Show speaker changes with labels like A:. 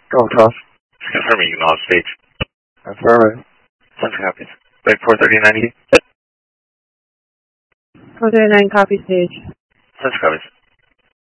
A: Go toss.
B: Confirming acknowledge stage.
A: Affirmative.
B: 10 copies. Wait, 439.
C: 439, copy stage.
B: 10 copies.